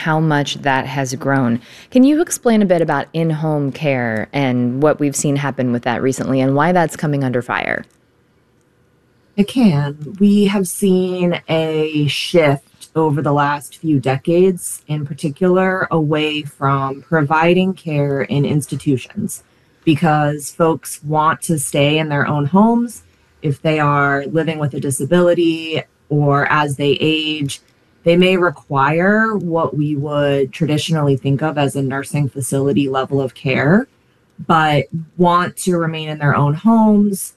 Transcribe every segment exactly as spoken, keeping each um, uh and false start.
how much that has grown. Can you explain a bit about in-home care and what we've seen happen with that recently and why that's coming under fire? It can. We have seen a shift over the last few decades, in particular, away from providing care in institutions because folks want to stay in their own homes if they are living with a disability or as they age. They may require what we would traditionally think of as a nursing facility level of care, but want to remain in their own homes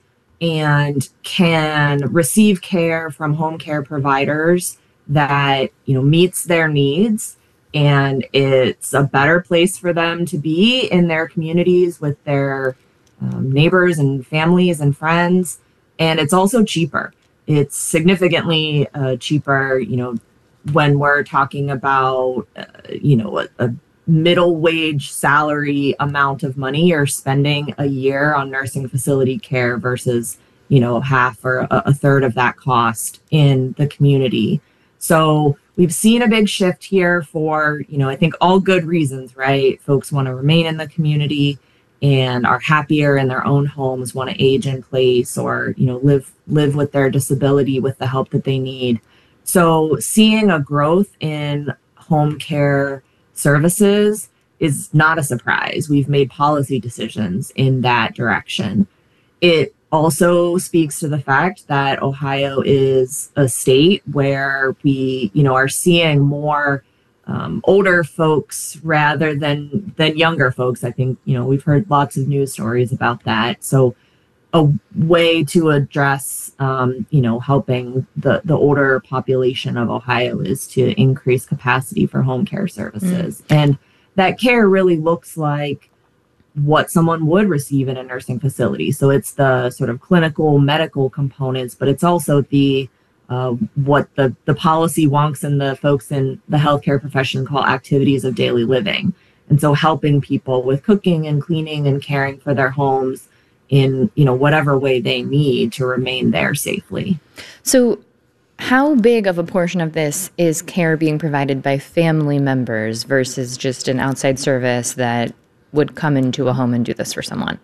and can receive care from home care providers that, you know, meets their needs. And it's a better place for them to be in their communities with their um, neighbors and families and friends. And it's also cheaper. It's significantly uh, cheaper, you know, when we're talking about, uh, you know, a, a middle wage salary amount of money you're spending a year on nursing facility care versus, you know, half or a, a third of that cost in the community. So we've seen a big shift here for, you know, I think all good reasons, right? Folks want to remain in the community and are happier in their own homes, want to age in place or, you know, live live with their disability with the help that they need. So seeing a growth in home care services is not a surprise. We've made policy decisions in that direction. It also speaks to the fact that Ohio is a state where we, you know, are seeing more um, older folks rather than than younger folks. I think, you know, we've heard lots of news stories about that. So a way to address, um, you know, helping the, the older population of Ohio is to increase capacity for home care services. Mm. And that care really looks like what someone would receive in a nursing facility. So it's the sort of clinical medical components, but it's also the uh, what the, the policy wonks and the folks in the healthcare profession call activities of daily living. And so helping people with cooking and cleaning and caring for their homes in, you know, whatever way they need to remain there safely. So how big of a portion of this is care being provided by family members versus just an outside service that would come into a home and do this for someone?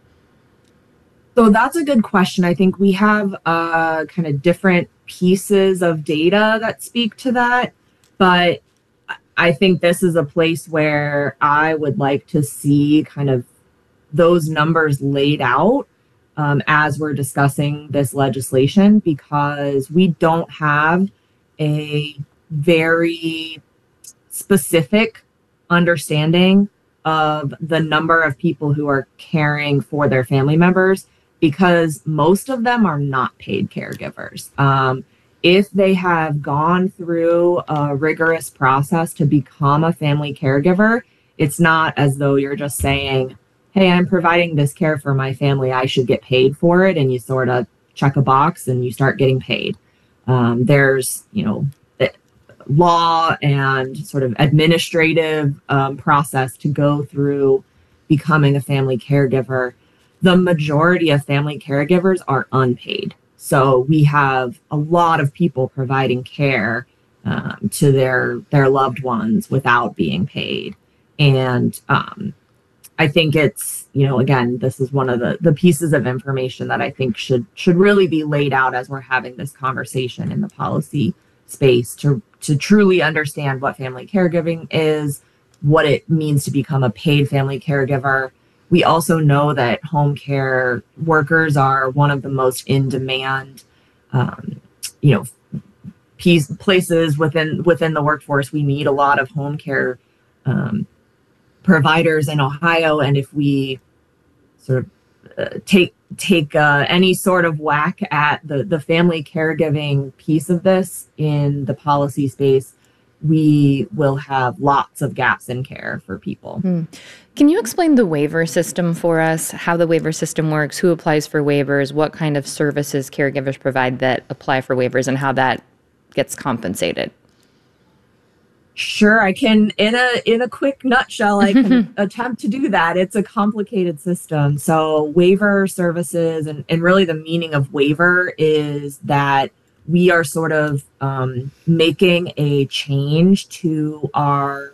So that's a good question. I think we have uh, kind of different pieces of data that speak to that, but I think this is a place where I would like to see kind of those numbers laid out Um, as we're discussing this legislation, because we don't have a very specific understanding of the number of people who are caring for their family members, because most of them are not paid caregivers. Um, if they have gone through a rigorous process to become a family caregiver, it's not as though you're just saying, hey, I'm providing this care for my family, I should get paid for it. And you sort of check a box and you start getting paid. Um, there's, you know, law and sort of administrative um, process to go through becoming a family caregiver. The majority of family caregivers are unpaid. So we have a lot of people providing care um, to their, their loved ones without being paid. And, um, I think it's, you know, again, this is one of the, the pieces of information that I think should should really be laid out as we're having this conversation in the policy space to, to truly understand what family caregiving is, what it means to become a paid family caregiver. We also know that home care workers are one of the most in demand, um, you know, piece, places within within the workforce. We need a lot of home care um providers in Ohio, and if we sort of uh, take take uh, any sort of whack at the the family caregiving piece of this in the policy space, we will have lots of gaps in care for people. Hmm. Can you explain the waiver system for us, how the waiver system works, who applies for waivers, what kind of services caregivers provide that apply for waivers, and how that gets compensated? Sure, I can, in a in a quick nutshell, I can attempt to do that. It's a complicated system. So waiver services, and, and really the meaning of waiver is that we are sort of um, making a change to our